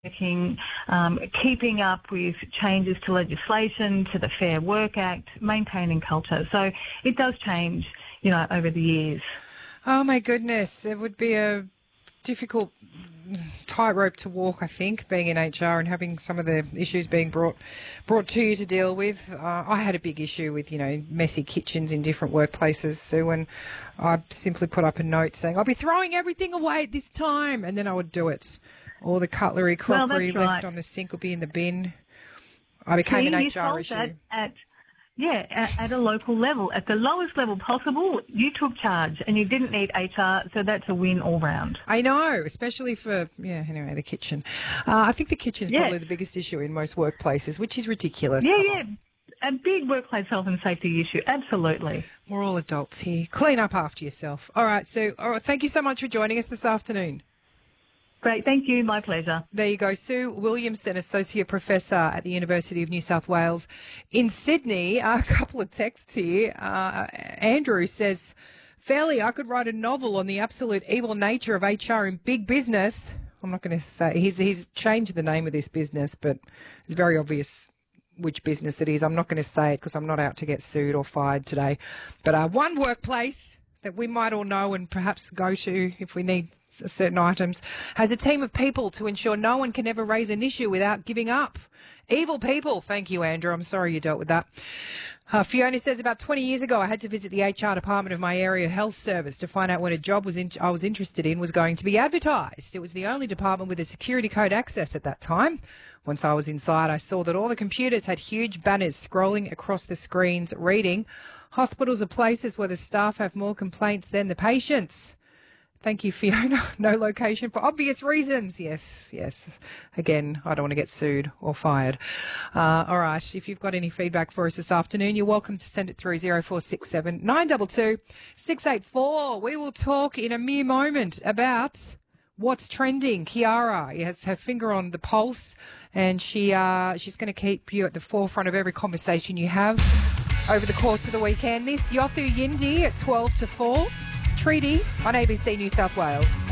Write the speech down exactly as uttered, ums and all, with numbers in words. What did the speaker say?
working, um, keeping up with changes to legislation, to the Fair Work Act, maintaining culture. So it does change, you know, over the years. Oh, my goodness. It would be a difficult tightrope to walk, I think, being in H R and having some of the issues being brought brought to you to deal with. Uh, I had a big issue with, you know, messy kitchens in different workplaces, Sue, and I simply put up a note saying, I'll be throwing everything away at this time, and then I would do it. All the cutlery, crockery well, left right. on the sink would be in the bin. I became See, an you H R solved issue. that at Yeah, at, at a local level. At the lowest level possible, you took charge and you didn't need H R, so that's a win all round. I know, especially for, yeah, anyway, the kitchen. Uh, I think the kitchen's Yeah. probably the biggest issue in most workplaces, which is ridiculous. Yeah, Come yeah. on. A big workplace health and safety issue, absolutely. We're all adults here. Clean up after yourself. All right, Sue. All right, thank you so much for joining us this afternoon. Great, thank you, my pleasure. There you go, Sue Williamson, Associate Professor at the University of New South Wales in Sydney. A couple of texts here. Uh, Andrew says, fairly, I could write a novel on the absolute evil nature of H R in big business. I'm not going to say, he's, he's changed the name of this business, but it's very obvious which business it is. I'm not going to say it because I'm not out to get sued or fired today. But uh, one workplace that we might all know and perhaps go to if we need certain items, has a team of people to ensure no one can ever raise an issue without giving up. Evil people. Thank you, Andrew. I'm sorry you dealt with that. Uh, Fiona says, about twenty years ago, I had to visit the H R department of my area health service to find out when a job was in, I was interested in was going to be advertised. It was the only department with a security code access at that time. Once I was inside, I saw that all the computers had huge banners scrolling across the screens reading, hospitals are places where the staff have more complaints than the patients. Thank you, Fiona. No location for obvious reasons. Yes, yes. Again, I don't want to get sued or fired. Uh, all right. If you've got any feedback for us this afternoon, you're welcome to send it through zero four six seven nine two two six eight four. We will talk in a mere moment about what's trending. Kiara has her finger on the pulse, and she uh, she's going to keep you at the forefront of every conversation you have over the course of the weekend. This Yothu Yindi at twelve to four. Treaty on A B C New South Wales.